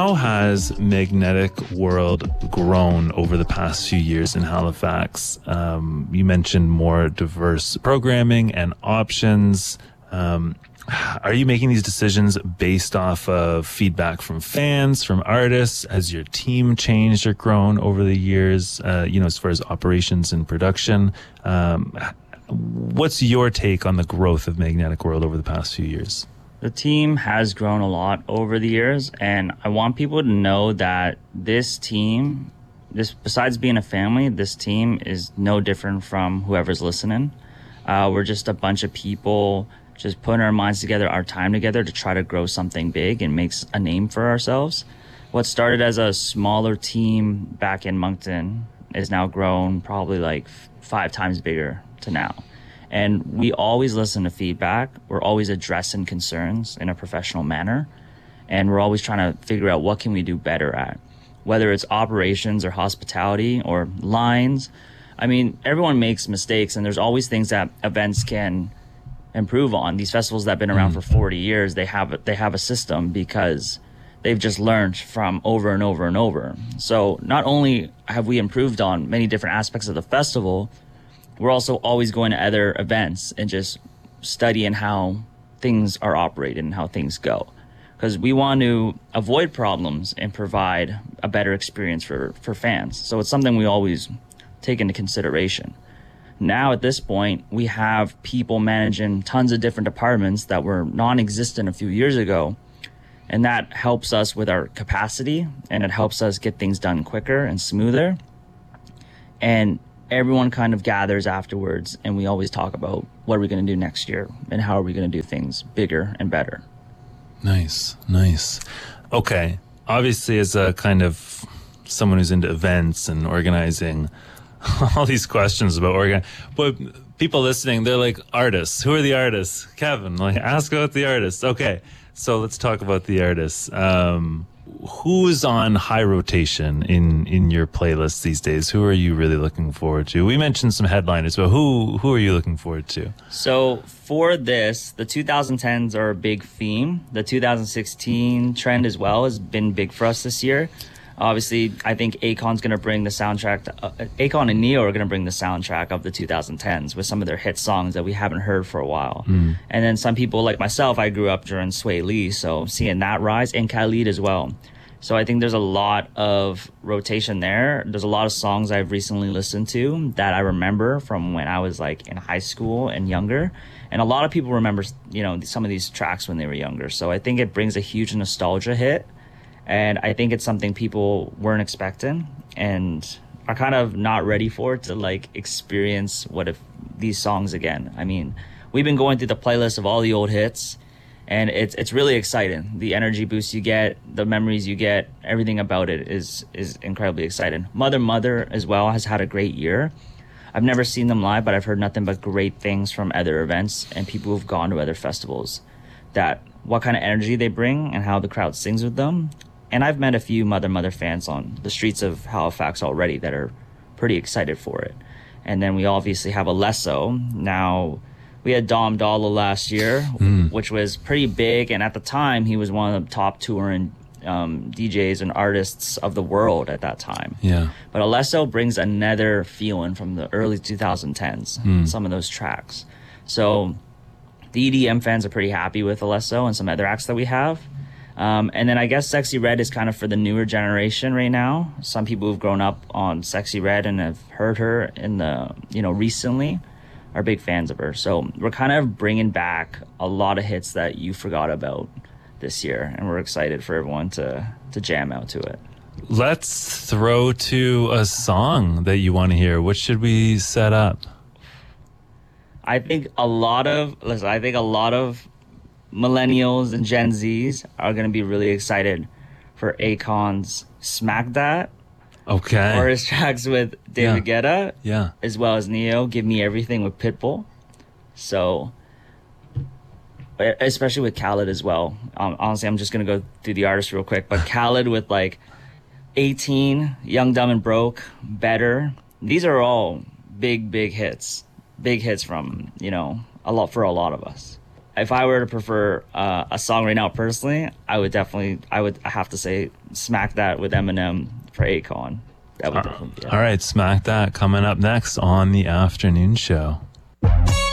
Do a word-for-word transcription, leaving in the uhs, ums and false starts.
how has Magnetic World grown over the past few years in Halifax? Um, you mentioned more diverse programming and options. Um, are you making these decisions based off of feedback from fans, from artists? Has your team changed or grown over the years, uh, you know, as far as operations and production? Um, what's your take on the growth of Magnetic World over the past few years? The team has grown a lot over the years, and I want people to know that this team, this besides being a family, this team is no different from whoever's listening. Uh, we're just a bunch of people just putting our minds together, our time together to try to grow something big and make a name for ourselves. What started as a smaller team back in Moncton is now grown probably like five times bigger to now. And we always listen to feedback. We're always addressing concerns in a professional manner. And we're always trying to figure out what can we do better at, whether it's operations or hospitality or lines. I mean, everyone makes mistakes, and there's always things that events can improve on. These festivals that have been around mm. for forty years, they have they have a system because they've just learned from over and over and over. So not only have we improved on many different aspects of the festival, we're also always going to other events and just studying how things are operated and how things go. Because we want to avoid problems and provide a better experience for, for fans. So it's something we always take into consideration. Now at this point, we have people managing tons of different departments that were non-existent a few years ago. And that helps us with our capacity, and it helps us get things done quicker and smoother. And everyone kind of gathers afterwards, and we always talk about what are we going to do next year and how are we going to do things bigger and better. Nice, nice. Okay. Obviously, as a kind of someone who's into events and organizing, all these questions about organ, but people listening, they're like, artists. Who are the artists? Kevin, like, ask about the artists. Okay, so let's talk about the artists. Um, who's on high rotation in in your playlist these days? Who are you really looking forward to? We mentioned some headliners, but who who are you looking forward to? So for this, the two thousand tens are a big theme. The two thousand sixteen trend as well has been big for us this year. Obviously, I think Akon's going to bring the soundtrack. To, uh, Akon and Neo are going to bring the soundtrack of the two thousand tens with some of their hit songs that we haven't heard for a while. Mm. And then some people like myself, I grew up during Sway Lee, so seeing that rise, and Khalid as well. So I think there's a lot of rotation there. There's a lot of songs I've recently listened to that I remember from when I was like in high school and younger. And a lot of people remember, you know, some of these tracks when they were younger. So I think it brings a huge nostalgia hit. And I think it's something people weren't expecting and are kind of not ready for, to like experience what if these songs again. I mean, we've been going through the playlist of all the old hits, and it's it's really exciting. The energy boost you get, the memories you get, everything about it is is incredibly exciting. Mother Mother as well has had a great year. I've never seen them live, but I've heard nothing but great things from other events and people who've gone to other festivals, that what kind of energy they bring and how the crowd sings with them. And I've met a few Mother Mother fans on the streets of Halifax already that are pretty excited for it. And then we obviously have Alesso. Now, we had Dom Dolla last year, mm. which was pretty big. And at the time, he was one of the top touring um, D Js and artists of the world at that time. Yeah. But Alesso brings another feeling from the early twenty tens, mm. some of those tracks. So the E D M fans are pretty happy with Alesso and some other acts that we have. Um, and then I guess Sexy Red is kind of for the newer generation right now. Some people who've grown up on Sexy Red and have heard her in the, you know, recently are big fans of her. So we're kind of bringing back a lot of hits that you forgot about this year. And we're excited for everyone to, to jam out to it. Let's throw to a song that you want to hear. What should we set up? I think a lot of, listen, I think a lot of millennials and Gen Zs are going to be really excited for Akon's Smack That. Okay. Or his tracks with David yeah. Guetta. Yeah. As well as Neo, Give Me Everything with Pitbull. So, especially with Khaled as well. Um, honestly, I'm just going to go through the artists real quick. But Khaled with like eighteen, Young, Dumb and Broke, Better. These are all big, big hits. Big hits from, you know, a lot for a lot of us. if I were to prefer uh, a song right now personally, I would definitely, I would have to say Smack That with Eminem for Akon. That would definitely be it. All right, Smack That coming up next on the afternoon show.